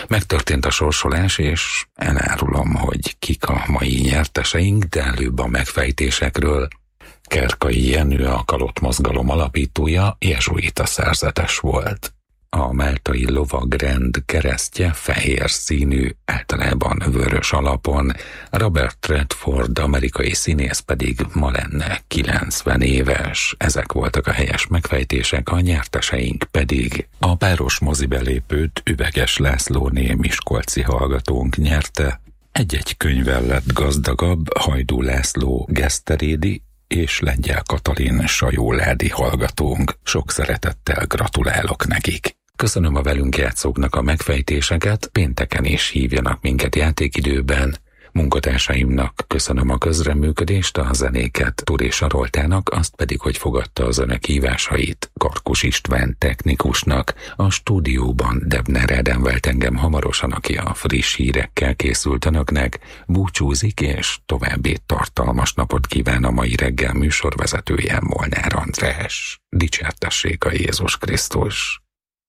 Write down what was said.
Megtörtént a sorsolás, és elárulom, hogy kik a mai nyerteseink, de előbb a megfejtésekről. Kerkai Jenő, a Kalott mozgalom alapítója, jezsuita szerzetes volt. A máltai lovagrend keresztje fehér színű, általában vörös alapon, Robert Redford, amerikai színész pedig ma lenne 90 éves. Ezek voltak a helyes megfejtések, a nyerteseink pedig a páros mozibelépőt Üveges Lászlóné miskolci hallgatónk nyerte. Egy-egy könyvvel lett gazdagabb Hajdú László Geszterédi és Lengyel Katalin Sajóládi hallgatónk. Sok szeretettel gratulálok nekik! Köszönöm a velünk játszóknak a megfejtéseket, pénteken is hívjanak minket játékidőben. Munkatársaimnak köszönöm a közreműködést, a zenéket Turi Saroltának, azt pedig, hogy fogadta az önök hívásait, Karkus István technikusnak, a stúdióban Debner Ádám vált engem hamarosan, aki a friss hírekkel készült önöknek, búcsúzik, és további tartalmas napot kíván a mai reggel műsorvezetője, Molnár András. Dicsértessék a Jézus Krisztus!